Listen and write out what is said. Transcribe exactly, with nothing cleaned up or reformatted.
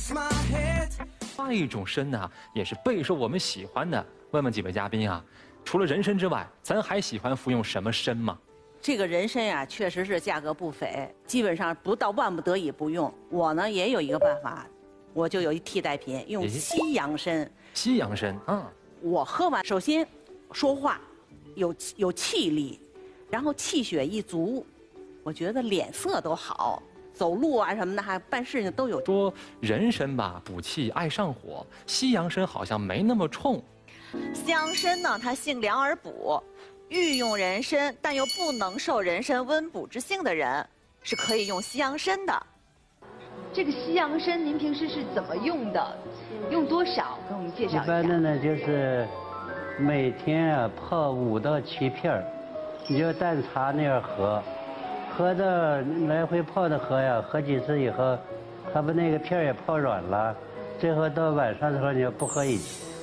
另外一种参呢，也是备受我们喜欢的。问问几位嘉宾啊，除了人参之外，咱还喜欢服用什么参吗？ 这个人参呀，确实是价格不菲，基本上不到万不得已不用。我呢也有一个办法，我就有一替代品，用西洋参。 西洋参，嗯， 我喝完，首先说话有有气力，然后气血一足，我觉得脸色都好，走路啊什么的，还办事情都有。 说人参吧，补气爱上火，西洋参好像没那么冲。 西洋参呢，它性凉而补。欲用人参，但又不能受人参温补之性的人，是可以用西洋参的。 这个西洋参您平时是怎么用的？用多少？跟我们介绍一下。 一般的呢，就是每天啊泡五到七片儿，你就淡茶那样喝，喝的来回泡的喝呀，喝几次以后，它把那个片儿也泡软了，最后到晚上的时候你就不喝一起。